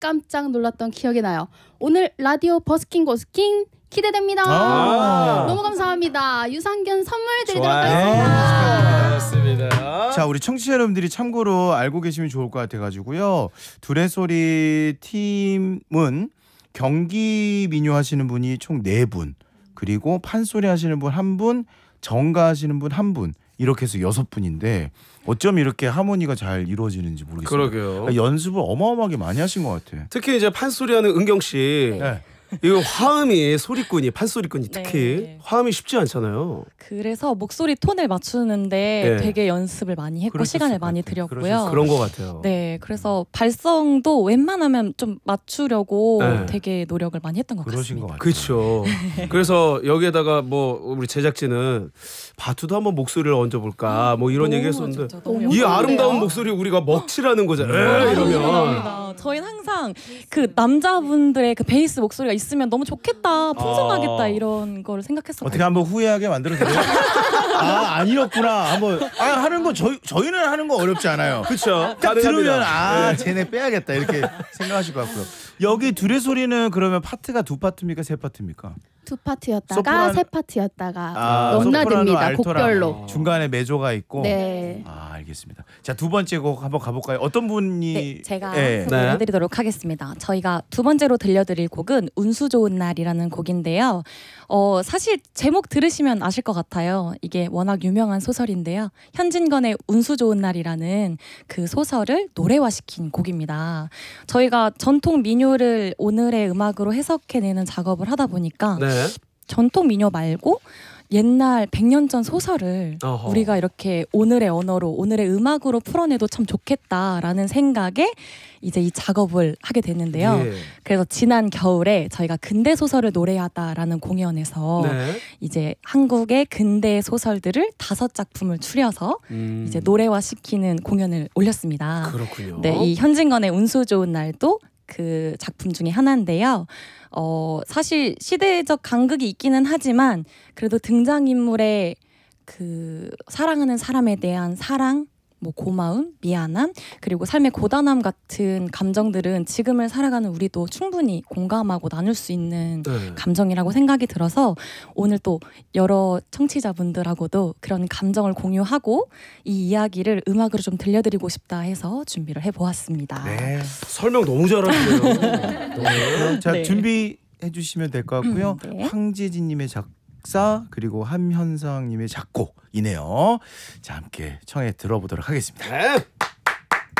깜짝 놀랐던 기억이 나요. 오늘 라디오 버스킹 고스킹 기대됩니다. 너무 감사합니다. 유산균 선물 드리도록 하겠습니다. 고맙습니다. 자, 우리 청취자 여러분들이 참고로 알고 계시면 좋을 것 같아가지고요. 둘의 소리 팀은 경기 민요 하시는 분이 총 4분, 그리고 판소리 하시는 분 1분, 정가 하시는 분 1분, 이렇게 해서 6분인데 어쩜 이렇게 하모니가 잘 이루어지는지 모르겠어요. 그러게요. 그러니까 연습을 어마어마하게 많이 하신 것 같아. 특히 이제 판소리하는 은경 씨. 네. 이거 화음이 소리꾼이 판소리꾼이 특히 네. 화음이 쉽지 않잖아요. 그래서 목소리 톤을 맞추는데 네. 되게 연습을 많이 했고 그러셨을 시간을 것 많이 같아요. 들였고요. 그런 것 같아요. 네, 그래서 발성도 웬만하면 좀 맞추려고 네. 되게 노력을 많이 했던 것 그러신 같습니다. 것 같아요. 그렇죠. 그래서 여기에다가 뭐 우리 제작진은 바투도 한번 목소리를 얹어볼까 뭐 이런 너무 얘기했었는데 진짜 너무 이 영광이네요. 아름다운 목소리 우리가 먹칠하는 거잖아요. 이러면 감사합니다. 저희는 항상 그 남자분들의 그 베이스 목소리가 있으면 너무 좋겠다, 풍성하겠다 이런 거를 생각했었거든요. 어떻게 한번 후회하게 만들어드려요? 아, 아니었구나. 한번 하는 거 저희는 하는 거 어렵지 않아요. 그렇죠. 딱 들으면 가능합니다. 쟤네 빼야겠다 이렇게 생각하실 것 같고요. 여기 둘의 소리는 그러면 파트가 2파트입니까 3파트입니까? 2파트였다가 소프라노- 3파트였다가 소프라노, 넘나듭니다. 알토랑 곡별로. 중간에 메조가 있고. 네. 알겠습니다. 자, 2번째 곡 한번 가볼까요? 어떤 분이? 네, 제가 예. 소개해드리도록 하겠습니다. 저희가 2번째로 들려드릴 곡은 운수 좋은 날이라는 곡인데요. 사실 제목 들으시면 아실 것 같아요. 이게 워낙 유명한 소설인데요. 현진건의 운수 좋은 날이라는 그 소설을 노래화시킨 곡입니다. 저희가 전통 민요를 오늘의 음악으로 해석해내는 작업을 하다 보니까 네. 전통 민요 말고 옛날 100년 전 소설을 어허. 우리가 이렇게 오늘의 언어로 오늘의 음악으로 풀어내도 참 좋겠다라는 생각에 이제 이 작업을 하게 됐는데요. 예. 그래서 지난 겨울에 저희가 근대 소설을 노래하다라는 공연에서 네. 이제 한국의 근대 소설들을 5작품을 추려서 이제 노래화시키는 공연을 올렸습니다. 그렇군요. 네, 이 현진건의 운수 좋은 날도 그 작품 중에 하나인데요. 사실 시대적 간극이 있기는 하지만 그래도 등장인물의 그 사랑하는 사람에 대한 사랑, 뭐 고마움, 미안함, 그리고 삶의 고단함 같은 감정들은 지금을 살아가는 우리도 충분히 공감하고 나눌 수 있는 네. 감정이라고 생각이 들어서 오늘 또 여러 청취자분들하고도 그런 감정을 공유하고 이 이야기를 음악으로 좀 들려드리고 싶다 해서 준비를 해보았습니다. 네. 설명 너무 잘하시네요. 네. 자, 네. 준비해 주시면 될 것 같고요. 네. 황재진님의 작사 그리고 함현상님의 작곡이네요. 자, 함께 청해 들어보도록 하겠습니다. 네.